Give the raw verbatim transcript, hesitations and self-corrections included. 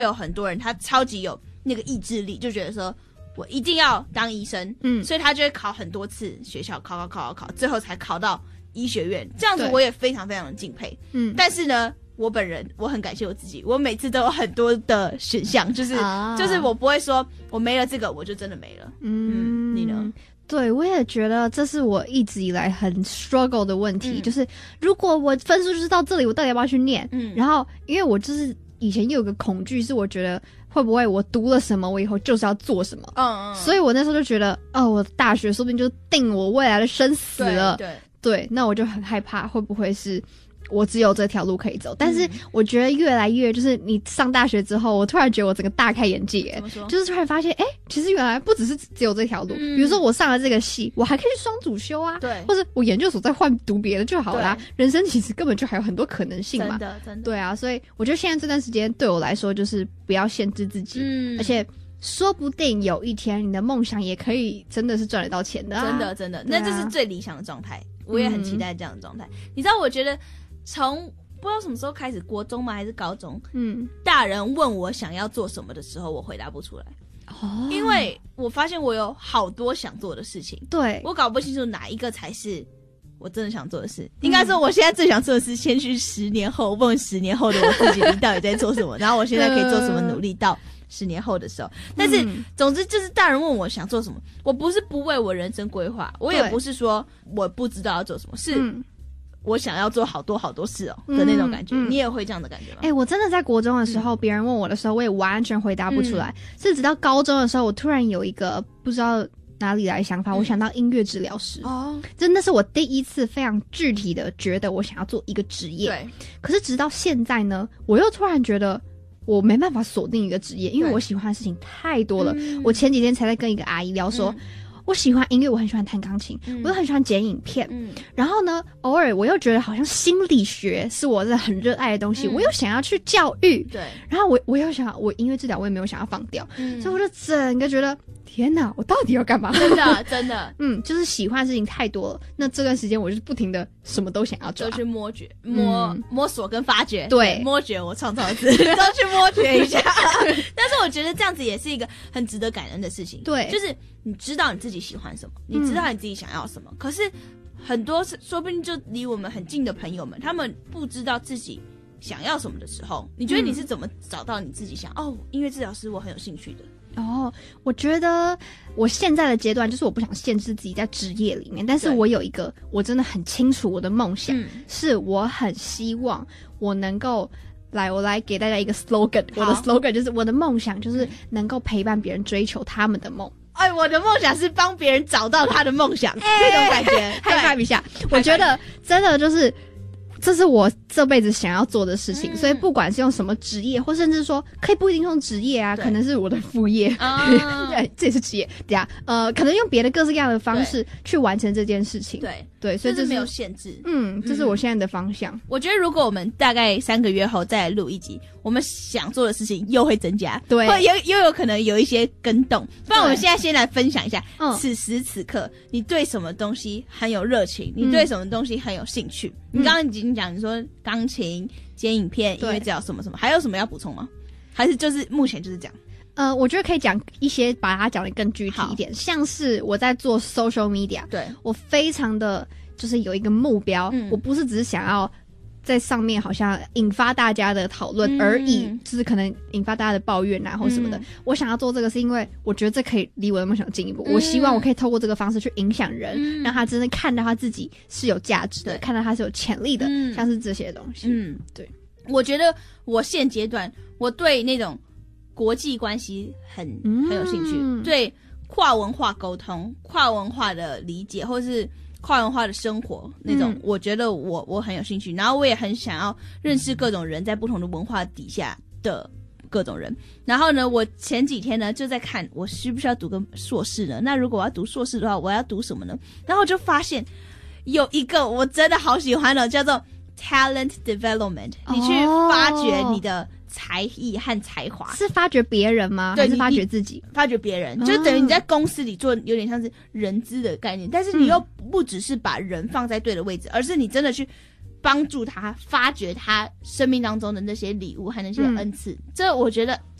有很多人他超级有那个意志力，就觉得说我一定要当医生，嗯，所以他就会考很多次学校，考考考考考，最后才考到医学院。这样子我也非常非常的敬佩，嗯。但是呢，我本人我很感谢我自己，我每次都有很多的选项，就是、啊、就是我不会说我没了这个我就真的没了，嗯，嗯你呢？ 对，我也觉得这是我一直以来很 struggle 的问题，嗯、就是如果我分数就是到这里，我到底要不要去念？嗯，然后因为我就是以前又有个恐惧，是我觉得会不会我读了什么，我以后就是要做什么？嗯嗯，所以我那时候就觉得，哦，我大学说不定就定我未来的生死了。对 对, 对，那我就很害怕，会不会是我只有这条路可以走？但是我觉得越来越就是你上大学之后，我突然觉得我整个大开眼界，怎么说？就是突然发现，哎，其实原来不只是只有这条路。嗯、比如说我上了这个系，我还可以去双主修啊，对，或者我研究所再换读别的就好啦。人生其实根本就还有很多可能性嘛，真的真的。对啊，所以我觉得现在这段时间对我来说，就是不要限制自己，嗯，而且说不定有一天你的梦想也可以真的是赚得到钱的、啊， 真的真的，那这是最理想的状态。我也很期待这样的状态。嗯、你知道，我觉得。从不知道什么时候开始，国中吗还是高中？嗯，大人问我想要做什么的时候，我回答不出来。哦，因为我发现我有好多想做的事情，对，我搞不清楚哪一个才是我真的想做的事。嗯、应该说，我现在最想做的是，先去十年后问十年后的我自己，你到底在做什么？然后我现在可以做什么努力到十年后的时候。但是，嗯、总之就是大人问我想做什么，我不是不为我人生规划，我也不是说我不知道要做什么，是。嗯我想要做好多好多事哦的那种感觉，嗯嗯、你也会这样的感觉吗？ 哎、欸，我真的在国中的时候，别、嗯、人问我的时候，我也完全回答不出来。嗯、是直到高中的时候，我突然有一个不知道哪里来的想法，嗯、我想到音乐治疗师。哦，真的是我第一次非常具体的觉得我想要做一个职业。对。可是直到现在呢，我又突然觉得我没办法锁定一个职业，因为我喜欢的事情太多了。嗯、我前几天才在跟一个阿姨聊说。嗯我喜欢音乐，我很喜欢弹钢琴，嗯、我又很喜欢剪影片。嗯、然后呢，偶尔我又觉得好像心理学是我是很热爱的东西，嗯、我又想要去教育。对，然后我我又想我音乐治疗，我也没有想要放掉，嗯、所以我就整个觉得天哪，我到底要干嘛？ 真的真的， 嗯，就是喜欢的事情太多了。那这段时间我就是不停的什么都想要做， 都去摸掘、摸、嗯、摸索跟发掘。 对， 摸掘我创造的字都去摸掘一下。但是我觉得这样子也是一个很值得感恩的事情。对，就是你知道你自己喜欢什么，你知道你自己想要什么。嗯、可是很多说不定就离我们很近的朋友们，他们不知道自己想要什么的时候，你觉得你是怎么找到你自己想、嗯、哦，音乐治疗师我很有兴趣的？ 哦，我觉得我现在的阶段就是我不想限制自己在职业里面，但是我有一个我真的很清楚我的梦想，嗯、是我很希望我能够来，我来给大家一个 slogan， 我的 slogan 就是我的梦想就是能够陪伴别人追求他们的梦。 哎，我的梦想是帮别人找到他的梦想，这种感觉， 害怕一下。我觉得真的就是。这是我这辈子想要做的事情，嗯、所以不管是用什么职业，或甚至说可以不一定用职业啊，可能是我的副业，啊、这也是职业，对啊，呃，可能用别的各式各样的方式去完成这件事情。对对，所以这是没有限制。 嗯，这是我现在的方向。 我觉得如果我们大概三个月后再录一集，我们想做的事情又会增加，对，或又又有可能有一些更动。不然我们现在先来分享一下，此时此刻你对什么东西很有热情，你对什么东西很有兴趣。嗯、你刚刚已经讲，你说钢琴、剪影片、音乐治疗什么什么，还有什么要补充吗？还是就是目前就是这样？ 呃，我觉得可以讲一些，把它讲得更具体一点，像是我在做 social media， 对，我非常的就是有一个目标，嗯、我不是只是想要在上面好像引发大家的讨论而已，嗯、就是可能引发大家的抱怨啊或什么的。嗯、我想要做这个是因为我觉得这可以离我的梦想进一步，嗯、我希望我可以透过这个方式去影响人，嗯、让他真的看到他自己是有价值的，看到他是有潜力的，嗯、像是这些东西。嗯，对， 我觉得我现阶段我对那种国际关系很很有兴趣，嗯、对跨文化沟通、跨文化的理解，或是跨文化的生活那种，嗯、我觉得我我很有兴趣，然后我也很想要认识各种人在不同的文化底下的各种人。然后呢，我前几天呢就在看我需不需要读个硕士呢？那如果我要读硕士的话，我要读什么呢？然后我就发现有一个我真的好喜欢的，叫做 talent development，哦、你去发掘你的才艺和才华。 是发掘别人吗？对，还是发掘自己？ 发掘别人，哦、就等于你在公司里做有点像是人资的概念，但是你又不只是把人放在对的位置，嗯、而是你真的去帮助他发掘他生命当中的那些礼物和那些恩赐，嗯、这我觉得